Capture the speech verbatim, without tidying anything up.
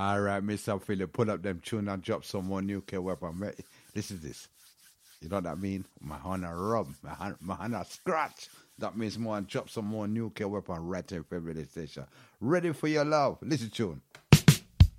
All right, Mister Philip, pull up them tune and drop some more nuclear weapon. Re- Listen to this. You know what that mean? My hand a rub, my hand, my hand a scratch. That means more and drop some more nuclear weapon right here for every station. Ready for your love. Listen tune.